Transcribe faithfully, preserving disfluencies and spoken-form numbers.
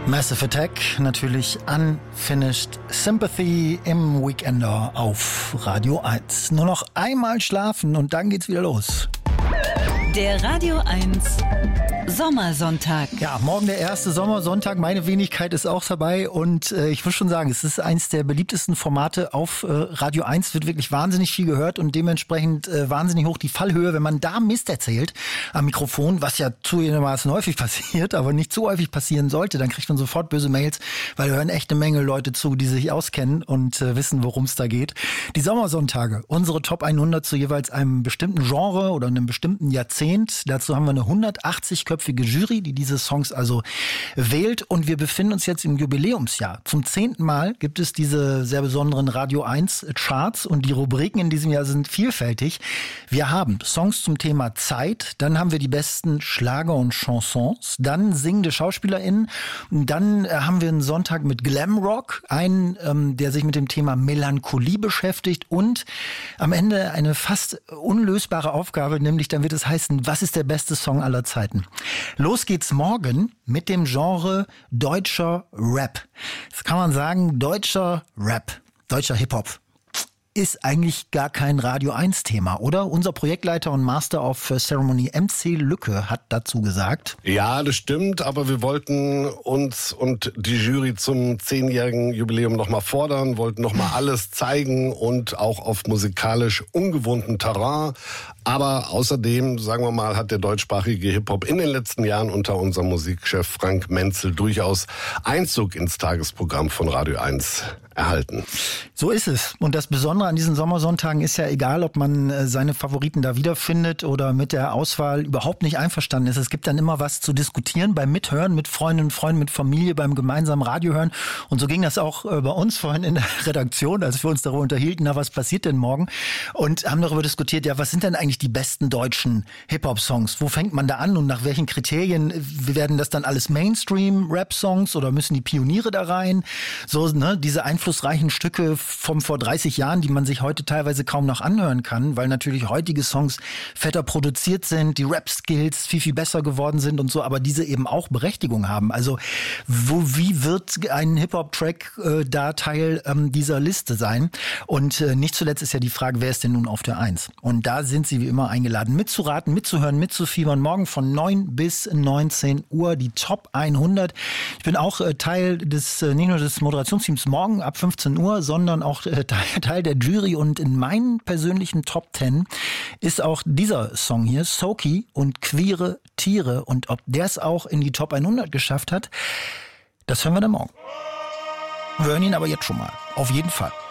Massive Attack, natürlich Unfinished Sympathy im Weekender auf Radio eins. Nur noch einmal schlafen und dann geht's wieder los. Der Radio eins Sommersonntag. Ja, morgen der erste Sommersonntag. Meine Wenigkeit ist auch dabei und äh, ich muss schon sagen, es ist eins der beliebtesten Formate auf äh, Radio eins. Wird wirklich wahnsinnig viel gehört und dementsprechend äh, wahnsinnig hoch die Fallhöhe, wenn man da Mist erzählt am Mikrofon, was ja zugegebenermaßen häufig passiert, aber nicht zu häufig passieren sollte. Dann kriegt man sofort böse Mails, weil da hören echt eine Menge Leute zu, die sich auskennen und äh, wissen, worum es da geht. Die Sommersonntage, unsere Top hundert zu jeweils einem bestimmten Genre oder einem bestimmten Jahrzehnt. Dazu haben wir eine hundertachtzig-köpfige Jury, die diese Songs also wählt. Und wir befinden uns jetzt im Jubiläumsjahr. Zum zehnten Mal gibt es diese sehr besonderen Radio eins Charts und die Rubriken in diesem Jahr sind vielfältig. Wir haben Songs zum Thema Zeit, dann haben wir die besten Schlager und Chansons, dann singende SchauspielerInnen, dann haben wir einen Sonntag mit Glamrock, einen, ähm, der sich mit dem Thema Melancholie beschäftigt und am Ende eine fast unlösbare Aufgabe, nämlich dann wird es heißen, was ist der beste Song aller Zeiten? Los geht's morgen mit dem Genre deutscher Rap. Das kann man sagen, deutscher Rap, deutscher Hip-Hop ist eigentlich gar kein Radio eins Thema, oder? Unser Projektleiter und Master of Ceremony M C Lücke hat dazu gesagt. Ja, das stimmt, aber wir wollten uns und die Jury zum zehnjährigen Jubiläum nochmal fordern, wollten nochmal alles zeigen und auch auf musikalisch ungewohnten Terrain. Aber außerdem, sagen wir mal, hat der deutschsprachige Hip-Hop in den letzten Jahren unter unserem Musikchef Frank Menzel durchaus Einzug ins Tagesprogramm von Radio eins erhalten. So ist es. Und das Besondere an diesen Sommersonntagen ist ja egal, ob man seine Favoriten da wiederfindet oder mit der Auswahl überhaupt nicht einverstanden ist. Es gibt dann immer was zu diskutieren beim Mithören, mit Freundinnen und Freunden, mit Familie, beim gemeinsamen Radiohören. Und so ging das auch bei uns vorhin in der Redaktion, als wir uns darüber unterhielten, na, was passiert denn morgen? Und haben darüber diskutiert, ja, was sind denn eigentlich die besten deutschen Hip-Hop-Songs? Wo fängt man da an und nach welchen Kriterien? Werden das dann alles Mainstream-Rap-Songs oder müssen die Pioniere da rein? So, ne, diese einflussreichen Stücke vom vor dreißig Jahren, die man sich heute teilweise kaum noch anhören kann, weil natürlich heutige Songs fetter produziert sind, die Rap-Skills viel, viel besser geworden sind und so, aber diese eben auch Berechtigung haben. Also wo, wie wird ein Hip-Hop-Track äh, da Teil ähm, dieser Liste sein? Und äh, nicht zuletzt ist ja die Frage, wer ist denn nun auf der Eins? Und da sind sie wie immer eingeladen, mitzuraten, mitzuhören, mitzufiebern. Morgen von neun bis neunzehn Uhr die Top hundert. Ich bin auch äh, Teil des, äh, nicht nur des Moderationsteams morgen ab fünfzehn Uhr, sondern auch äh, Teil der Jury. Und in meinen persönlichen Top zehn ist auch dieser Song hier, Soki und Queere Tiere. Und ob der es auch in die Top hundert geschafft hat, das hören wir dann morgen. Wir hören ihn aber jetzt schon mal. Auf jeden Fall.